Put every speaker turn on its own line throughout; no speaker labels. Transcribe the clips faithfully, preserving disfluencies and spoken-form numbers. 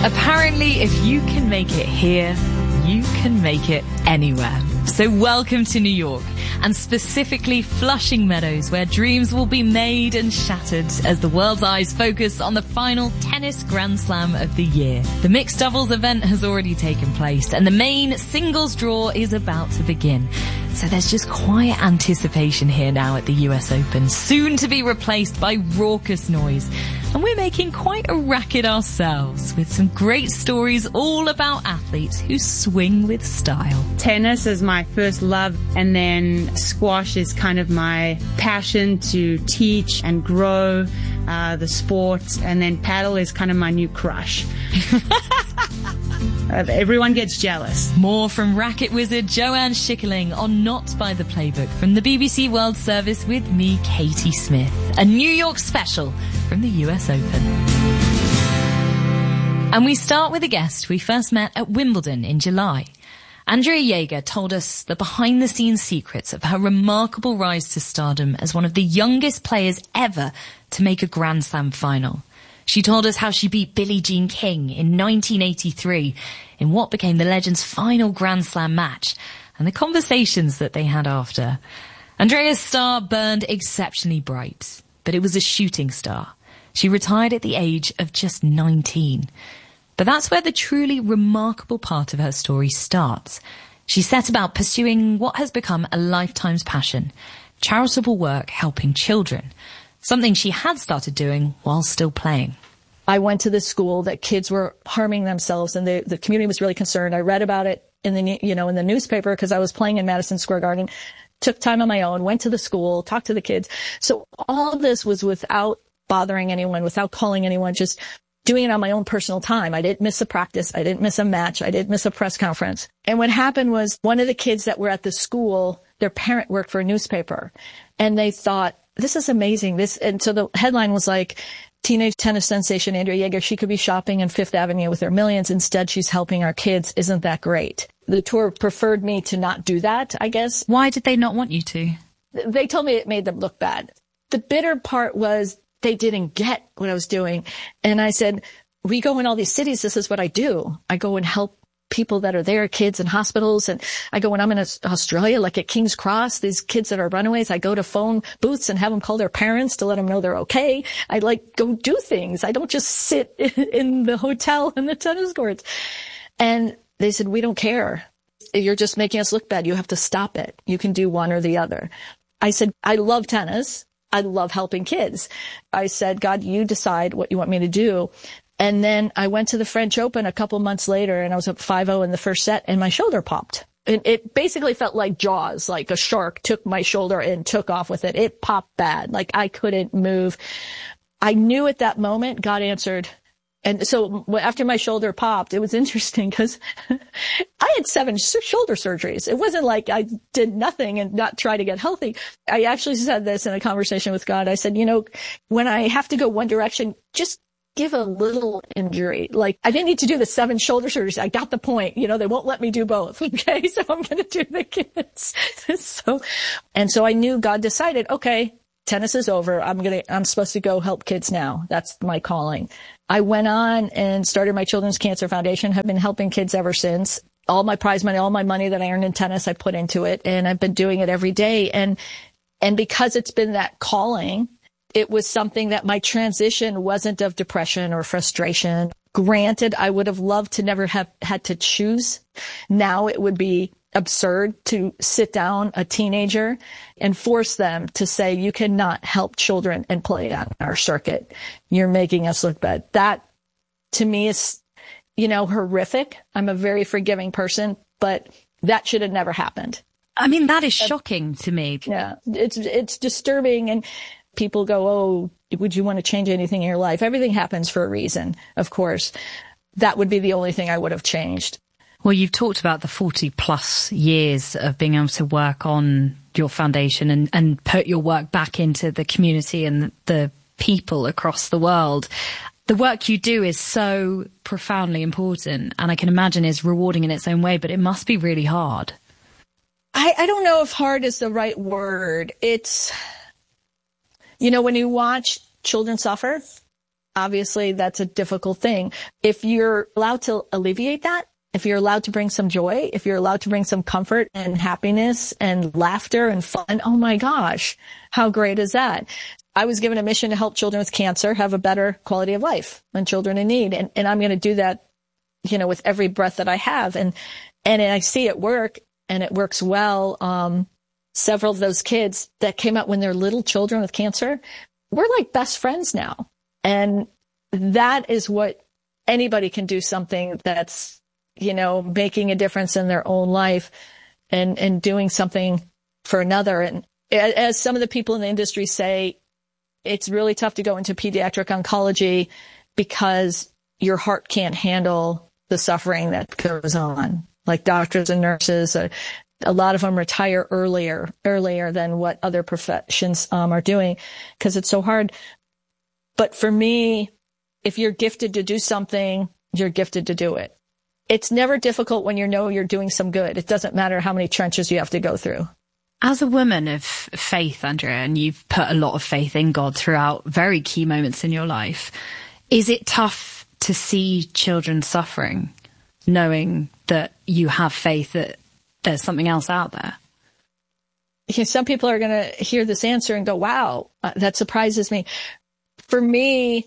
Apparently, if you can make it here, you can make it anywhere. So welcome to New York, and specifically Flushing Meadows, where dreams will be made and shattered as the world's eyes focus on the final tennis Grand Slam of the year. The mixed doubles event has already taken place, and the main singles draw is about to begin. So there's just quiet anticipation here now at the U S Open, soon to be replaced by raucous noise. And we're making quite a racket ourselves, with some great stories all about athletes who swing with style.
Tennis is my first love, and then squash is kind of my passion to teach and grow uh, the sport, and then paddle is kind of my new crush. Uh, everyone gets jealous.
More from racket wizard Joanne Schickerling on Not by the Playbook from the B B C World Service with me, Katie Smith. A New York special from the U S Open. And we start with a guest we first met at Wimbledon in July. Andrea Jaeger told us the behind-the-scenes secrets of her remarkable rise to stardom as one of the youngest players ever to make a Grand Slam final. She told us how she beat Billie Jean King in nineteen eighty-three in what became the legend's final Grand Slam match, and the conversations that they had after. Andrea's star burned exceptionally bright, but it was a shooting star. She retired at the age of just nineteen. But that's where the truly remarkable part of her story starts. She set about pursuing what has become a lifetime's passion, charitable work helping children. Something she had started doing while still playing.
I went to this school that kids were harming themselves, and the, the community was really concerned. I read about it in the, you know, in the newspaper because I was playing in Madison Square Garden, took time on my own, went to the school, talked to the kids. So all of this was without bothering anyone, without calling anyone, just doing it on my own personal time. I didn't miss a practice. I didn't miss a match. I didn't miss a press conference. And what happened was one of the kids that were at the school, their parent worked for a newspaper, and they thought, this is amazing. This, and so the headline was like, teenage tennis sensation Andrea Jaeger, she could be shopping in Fifth Avenue with her millions. Instead, she's helping our kids. Isn't that great? The tour preferred me to not do that, I guess.
Why did they not want you to?
They told me it made them look bad. The bitter part was they didn't get what I was doing. And I said, we go in all these cities. This is what I do. I go and help people that are there, kids in hospitals. And I go when I'm in Australia, like at King's Cross, these kids that are runaways, I go to phone booths and have them call their parents to let them know they're okay. I like go do things. I don't just sit in the hotel in the tennis courts. And they said, we don't care. You're just making us look bad. You have to stop it. You can do one or the other. I said, I love tennis. I love helping kids. I said, God, you decide what you want me to do. And then I went to the French Open a couple months later, and I was up five oh in the first set, and my shoulder popped. It, it basically felt like Jaws, like a shark took my shoulder and took off with it. It popped bad. Like I couldn't move. I knew at that moment God answered. And so after my shoulder popped, it was interesting because I had seven shoulder surgeries. It wasn't like I did nothing and not try to get healthy. I actually said this in a conversation with God. I said, you know, when I have to go one direction, just give a little injury. Like I didn't need to do the seven shoulder surgeries. I got the point. You know, they won't let me do both. Okay. So I'm going to do the kids. so, and so I knew God decided, okay, tennis is over. I'm going to, I'm supposed to go help kids now. That's my calling. I went on and started my Children's Cancer Foundation. Have been helping kids ever since. All my prize money, all my money that I earned in tennis, I put into it, and I've been doing it every day. And, and because it's been that calling, it was something that my transition wasn't of depression or frustration. Granted, I would have loved to never have had to choose. Now it would be absurd to sit down a teenager and force them to say, you cannot help children and play on our circuit. You're making us look bad. That to me is, you know, horrific. I'm a very forgiving person, but that should have never happened.
I mean, that is shocking to me.
Yeah, it's, it's disturbing. And people go, oh, would you want to change anything in your life? Everything happens for a reason, of course. That would be the only thing I would have changed.
Well, you've talked about the forty plus years of being able to work on your foundation and, and put your work back into the community and the people across the world. The work you do is so profoundly important, and I can imagine is rewarding in its own way, but it must be really hard.
I, I don't know if hard is the right word. It's, you know, when you watch children suffer, obviously that's a difficult thing. If you're allowed to alleviate that, if you're allowed to bring some joy, if you're allowed to bring some comfort and happiness and laughter and fun, oh my gosh, how great is that? I was given a mission to help children with cancer have a better quality of life and children in need. And, and I'm going to do that, you know, with every breath that I have. And, and I see it work, and it works well. Um, several of those kids that came out when they're little children with cancer, we're like best friends now. And that is what anybody can do, something that's, you know, making a difference in their own life and, and doing something for another. And as some of the people in the industry say, it's really tough to go into pediatric oncology because your heart can't handle the suffering that goes on. Like doctors and nurses, uh, a lot of them retire earlier, earlier than what other professions um, are doing because it's so hard. But for me, if you're gifted to do something, you're gifted to do it. It's never difficult when you know you're doing some good. It doesn't matter how many trenches you have to go through.
As a woman of faith, Andrea, and you've put a lot of faith in God throughout very key moments in your life, is it tough to see children suffering, knowing that you have faith that there's something else out there?
You know, some people are going to hear this answer and go, wow, uh, that surprises me. For me,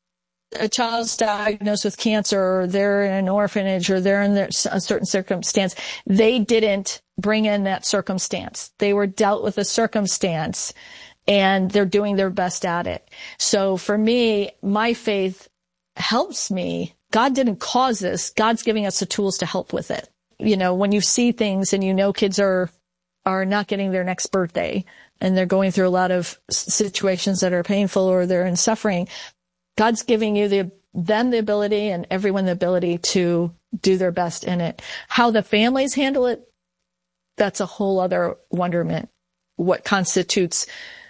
a child's diagnosed with cancer, or they're in an orphanage, or they're in their, a certain circumstance, they didn't bring in that circumstance. They were dealt with a circumstance, and they're doing their best at it. So for me, my faith helps me. God didn't cause this. God's giving us the tools to help with it. You know, when you see things and you know kids are are not getting their next birthday, and they're going through a lot of situations that are painful, or they're in suffering, God's giving you the them the ability, and everyone the ability to do their best in it. How the families handle it, that's a whole other wonderment. What constitutes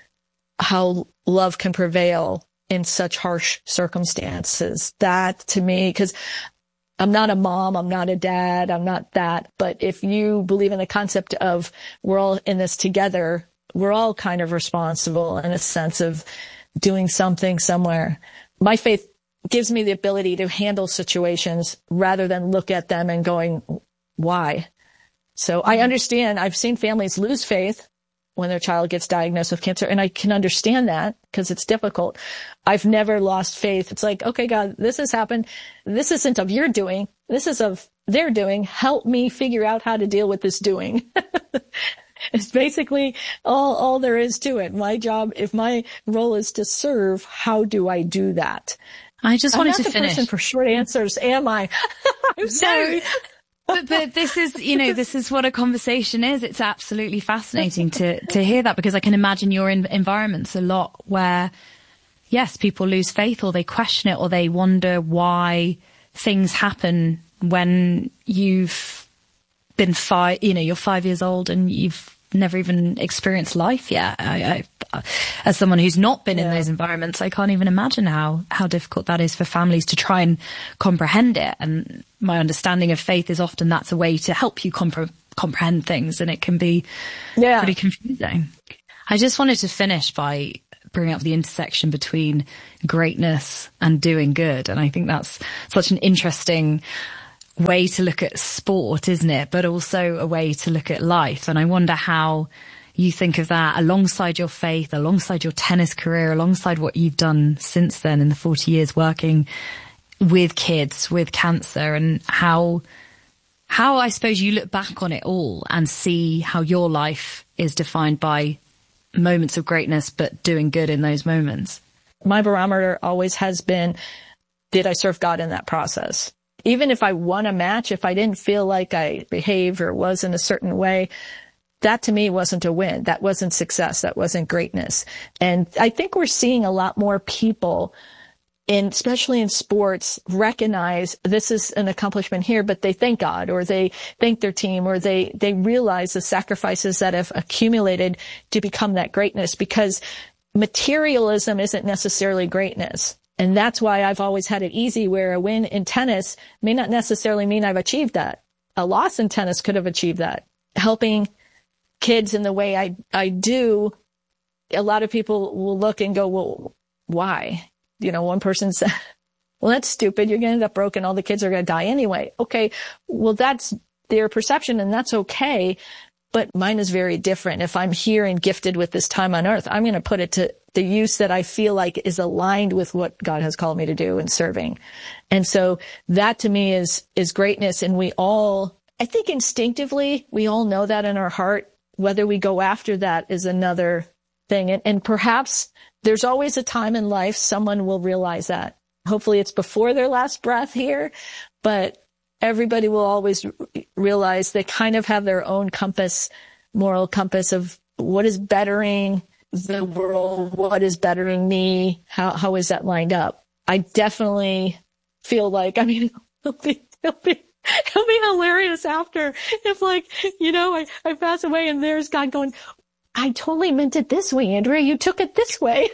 how love can prevail in such harsh circumstances. That, to me, because I'm not a mom, I'm not a dad, I'm not that. But if you believe in the concept of we're all in this together, we're all kind of responsible in a sense of doing something somewhere. My faith gives me the ability to handle situations rather than look at them and going, why? So I understand. I've seen families lose faith when their child gets diagnosed with cancer, and I can understand that because it's difficult. I've never lost faith. It's like, okay, God, this has happened. This isn't of your doing. This is of their doing. Help me figure out how to deal with this doing. It's basically all, all there is to it. My job, if my role is to serve, how do I do that?
I just wanted
I'm not
to
the
finish.
person for short answers, am I? I'm sorry.
No. But, but this is, you know, this is what a conversation is. It's absolutely fascinating to, to hear that, because I can imagine you're in environments a lot where, yes, people lose faith, or they question it, or they wonder why things happen when you've been five, you know, you're five years old and you've never even experienced life yet. I, I, as someone who's not been yeah. in those environments, I can't even imagine how, how difficult that is for families to try and comprehend it. And my understanding of faith is often that's a way to help you compre- comprehend things, and it can be yeah. pretty confusing. I just wanted to finish by bringing up the intersection between greatness and doing good. And I think that's such an interesting way to look at sport, isn't it? But also a way to look at life. And I wonder how you think of that alongside your faith, alongside your tennis career, alongside what you've done since then in the forty years working with kids with cancer, and how, how I suppose you look back on it all and see how your life is defined by moments of greatness, but doing good in those moments.
My barometer always has been, did I serve God in that process? Even if I won a match, if I didn't feel like I behaved or was in a certain way, that to me wasn't a win. That wasn't success. That wasn't greatness. And I think we're seeing a lot more people, in, especially in sports, recognize this is an accomplishment here, but they thank God, or they thank their team, or they, they realize the sacrifices that have accumulated to become that greatness, because materialism isn't necessarily greatness. And that's why I've always had it easy, where a win in tennis may not necessarily mean I've achieved that. A loss in tennis could have achieved that. Helping kids in the way I, I do, a lot of people will look and go, well, why? you know, one person said, well, that's stupid. You're going to end up broke and all the kids are going to die anyway. Okay. Well, that's their perception and that's okay. But mine is very different. If I'm here and gifted with this time on earth, I'm going to put it to the use that I feel like is aligned with what God has called me to do in serving. And so that to me is, is greatness. And we all, I think instinctively, we all know that in our heart. Whether we go after that is another thing. And, and perhaps there's always a time in life someone will realize that. Hopefully it's before their last breath here, but everybody will always realize they kind of have their own compass, moral compass of what is bettering the world, what is bettering me, how how is that lined up? I definitely feel like, I mean, it'll be, it'll be, it'll be hilarious after if, like, you know, I, I pass away and there's God going, I totally meant it this way, Andrea. You took it this way.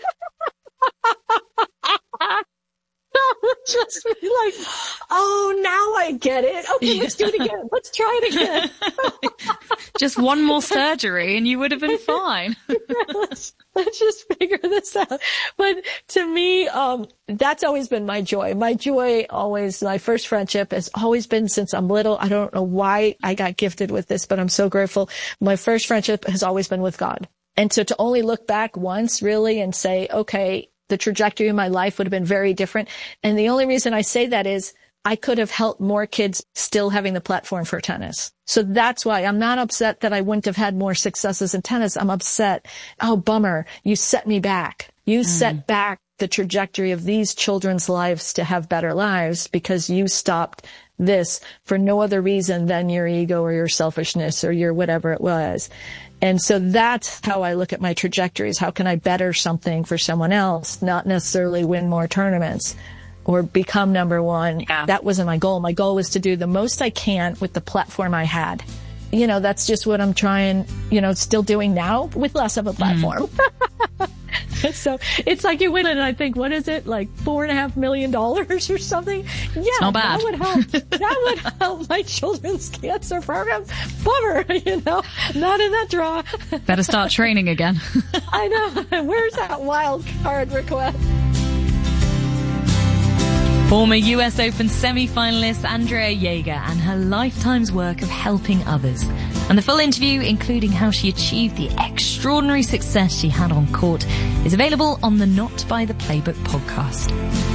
Just be like, oh, now I get it. Okay, yeah. Let's do it again. Let's try it again.
Just one more surgery and you would have been fine.
Yeah, let's, let's just figure this out. But to me, um, that's always been my joy. My joy always, my first friendship has always been since I'm little. I don't know why I got gifted with this, but I'm so grateful. My first friendship has always been with God. And so to only look back once really and say, okay, the trajectory of my life would have been very different. And the only reason I say that is I could have helped more kids still having the platform for tennis. So that's why I'm not upset that I wouldn't have had more successes in tennis. I'm upset. Oh, bummer. You set me back. You mm. set back the trajectory of these children's lives to have better lives because you stopped this for no other reason than your ego or your selfishness or your whatever it was. And so that's how I look at my trajectories. How can I better something for someone else, not necessarily win more tournaments or become number one? Yeah. That wasn't my goal. My goal was to do the most I can with the platform I had. You know, that's just what I'm trying, you know, still doing now with less of a platform. Mm. So it's like you win it and I think, what is it? Like four and a half million dollars or something? Yeah,
it's not bad.
That would help. That would help my children's cancer program. Bummer, you know, not in that draw.
Better start training again.
I know. Where's that wild card request?
Former U S Open semi-finalist Andrea Jaeger and her lifetime's work of helping others. And the full interview, including how she achieved the extraordinary success she had on court, is available on the Not by the Playbook podcast.